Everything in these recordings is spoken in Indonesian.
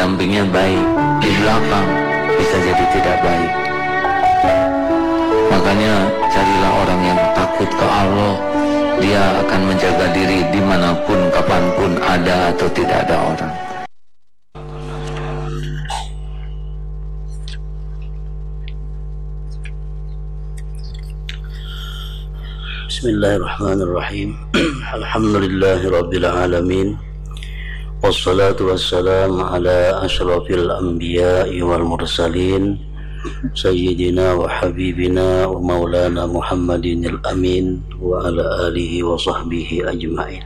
sampingnya baik, di belakang bisa jadi tidak baik. Makanya carilah orang yang takut ke Allah. Dia akan menjaga diri dimanapun, kapanpun ada atau tidak ada orang. Bismillahirrahmanirrahim. Alhamdulillahirabbil alamin. Wassalatu wassalamu ala asyrafil anbiya'i wal mursalin sayyidina wa habibina wa maulana Muhammadinil amin wa ala alihi wa sahbihi ajma'in.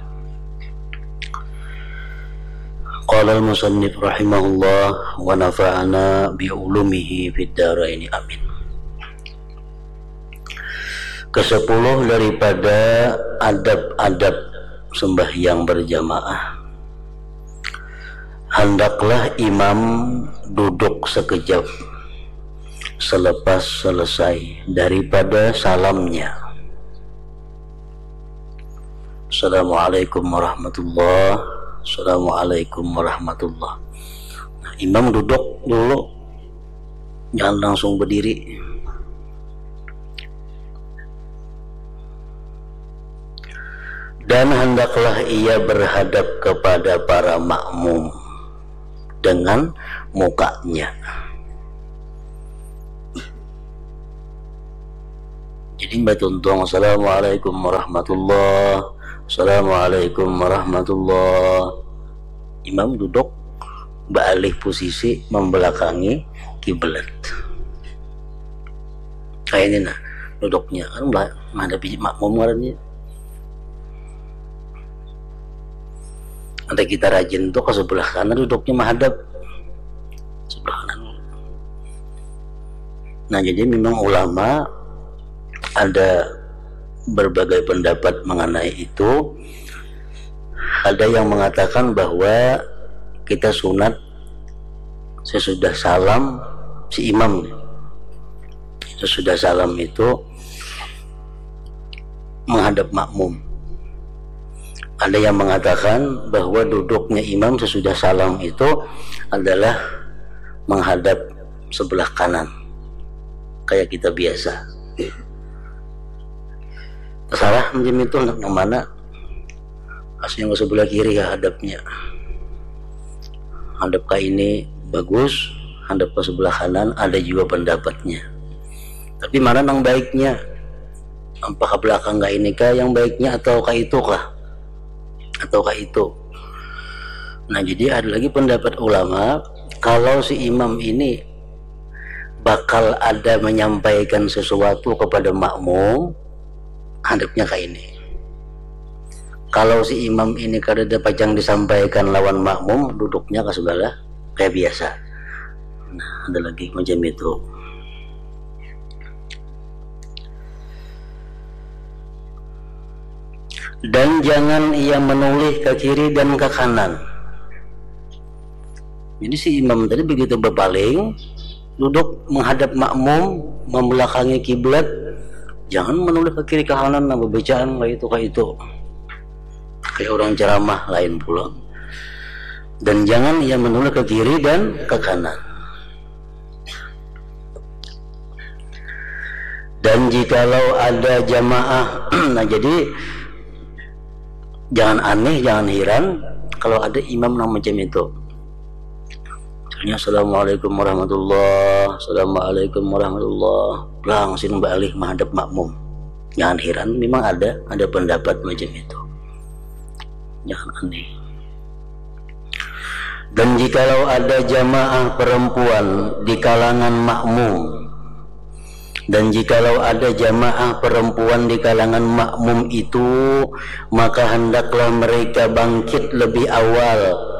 Qala al-musannif rahimahullah wa nafa'ana bi ulumihi fid dharain amin. Ke-10 daripada adab-adab sembahyang berjamaah. Hendaklah imam duduk sekejap selepas selesai daripada salamnya. Assalamualaikum warahmatullahi wabarakatuh. Assalamualaikum warahmatullahi wabarakatuh. Nah, imam duduk dulu, jangan langsung berdiri. Dan hendaklah ia berhadap kepada para makmum dengan mukanya. Jadi mbak tuntung, assalamualaikum warahmatullahi wabarakatuh. Assalamualaikum warahmatullahi wabarakatuh. Imam duduk beralih posisi membelakangi kiblat. Kayak ini nah duduknya kan menghadapi makmum orangnya. Nanti kita rajin tuh ke sebelah kanan, duduknya menghadap sebelah kanan. Nah, jadi memang ulama ada berbagai pendapat mengenai itu. Ada yang mengatakan bahwa kita sunat sesudah salam si imam, sesudah salam itu menghadap makmum. Ada yang mengatakan bahwa duduknya imam sesudah salam itu adalah menghadap sebelah kanan, kayak kita biasa. Terserah macam itu yang mana. Aslinya ke sebelah kiri ya hadapnya. Hadap ke ini bagus, hadap ke sebelah kanan ada juga pendapatnya. Tapi mana yang baiknya? Apakah belakang nggak ini kah yang baiknya atau ke itu kah? Ataukah itu? Nah, jadi ada lagi pendapat ulama, kalau si imam ini bakal ada menyampaikan sesuatu kepada makmum, hadapnya kayak ini. Kalau si imam ini kada ada pajang disampaikan lawan makmum, duduknya ke sebelah kayak biasa. Nah, ada lagi macam itu. Dan jangan ia menoleh ke kiri dan ke kanan. Jadi si imam tadi begitu berpaling, duduk menghadap makmum, membelakangi kiblat, jangan menoleh ke kiri ke kanan, berbacaan kayak itu. Kayak orang ceramah lain pula. Dan jangan ia menoleh ke kiri dan ke kanan. Dan jikalau ada jamaah, nah jadi jangan aneh, jangan heran kalau ada imam yang macam itu. Misalnya assalamualaikum warahmatullahi, assalamualaikum warahmatullahi, langsung balik menghadap makmum. Jangan heran, memang ada pendapat macam itu. Jangan aneh. Dan jikalau ada jamaah perempuan di kalangan makmum, dan jikalau ada jamaah perempuan di kalangan makmum itu, maka hendaklah mereka bangkit lebih awal.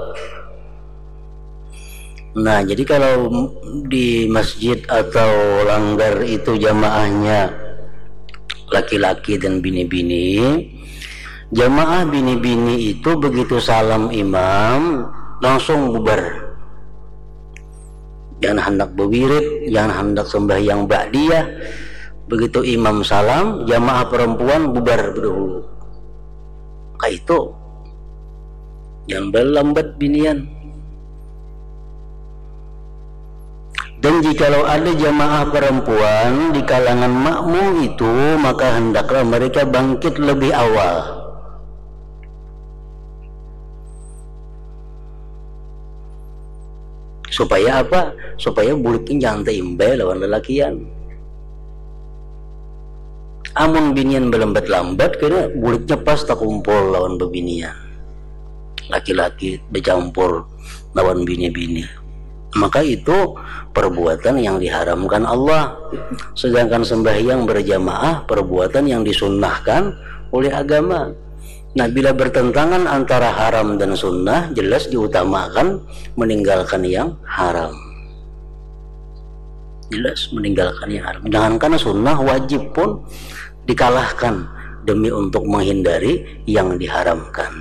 Nah, jadi kalau di masjid atau langgar itu jamaahnya laki-laki dan bini-bini, jamaah bini-bini itu begitu salam imam langsung bubar. Jangan hendak berwirid, jangan hendak sembahyang ba'diyah. Begitu imam salam, jamaah perempuan bubar berdahulu. Kayak itu. Jangan berlambat binian. Dan jikalau ada jamaah perempuan di kalangan makmum itu, maka hendaklah mereka bangkit lebih awal. Supaya apa? Supaya buliknya jangan teimbai lawan lelakian. Amun binian belambat-lambat kena buliknya pas tak kumpul lawan bebinian. Laki-laki bercampur lawan bini-bini. Maka itu perbuatan yang diharamkan Allah. Sedangkan sembahyang berjamaah perbuatan yang disunnahkan oleh agama. Nah, bila bertentangan antara haram dan sunnah, jelas diutamakan meninggalkan yang haram. Jelas meninggalkan yang haram. Jangankan sunnah, wajib pun dikalahkan demi untuk menghindari yang diharamkan.